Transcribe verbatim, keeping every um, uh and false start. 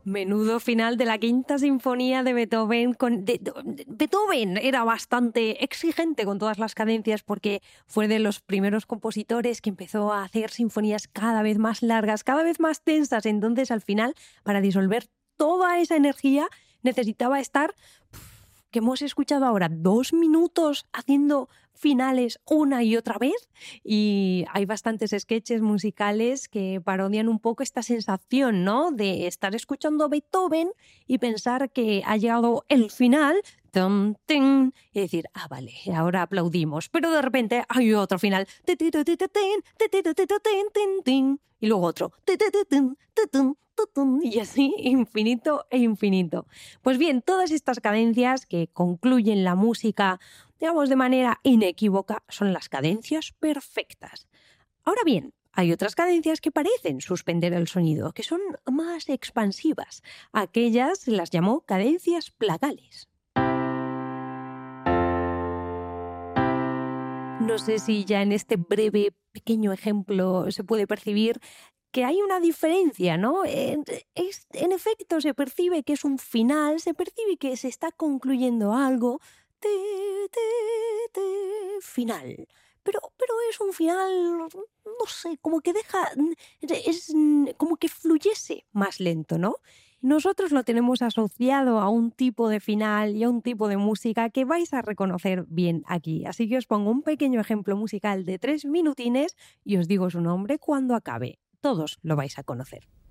Menudo final de la Quinta Sinfonía de Beethoven. Con, de, de, Beethoven era bastante exigente con todas las cadencias porque fue de los primeros compositores que empezó a hacer sinfonías cada vez más largas, cada vez más tensas. Entonces, al final, para disolver toda esa energía, necesitaba estar, que hemos escuchado ahora, dos minutos haciendo finales una y otra vez, y hay bastantes sketches musicales que parodian un poco esta sensación, ¿no?, de estar escuchando a Beethoven y pensar que ha llegado el final, tum, tum, y decir, ah, vale, ahora aplaudimos, pero de repente hay otro final, y luego otro, y así infinito e infinito. Pues bien, todas estas cadencias que concluyen la música, digamos, de manera inequívoca, son las cadencias perfectas. Ahora bien, hay otras cadencias que parecen suspender el sonido, que son más expansivas. Aquellas se las llamó cadencias plagales. No sé si ya en este breve, pequeño ejemplo se puede percibir que hay una diferencia, ¿no? En, es, en efecto, se percibe que es un final, se percibe que se está concluyendo algo. Te, te, te, final. Pero, pero es un final, no sé, como que deja, es como que fluyese más lento, ¿no? Nosotros lo tenemos asociado a un tipo de final y a un tipo de música que vais a reconocer bien aquí. Así que os pongo un pequeño ejemplo musical de tres minutines y os digo su nombre cuando acabe. Todos lo vais a conocer.